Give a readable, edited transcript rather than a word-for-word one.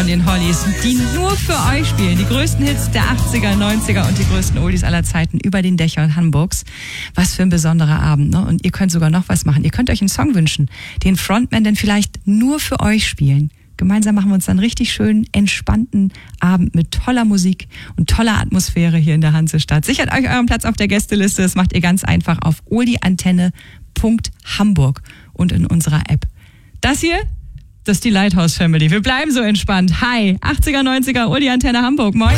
von den Hollies, die nur für euch spielen. Die größten Hits der 80er, 90er und die größten Oldies aller Zeiten über den Dächern Hamburgs. Was für ein besonderer Abend, ne? Und ihr könnt sogar noch was machen. Ihr könnt euch einen Song wünschen, den Frontman denn vielleicht nur für euch spielen. Gemeinsam machen wir uns dann einen richtig schönen, entspannten Abend mit toller Musik und toller Atmosphäre hier in der Hansestadt. Sichert euch euren Platz auf der Gästeliste. Das macht ihr ganz einfach auf oldiantenne.hamburg und in unserer App. Das hier, das ist die Lighthouse Family. Wir bleiben so entspannt. Hi, 80er, 90er, Oldie Antenne Hamburg. Moin.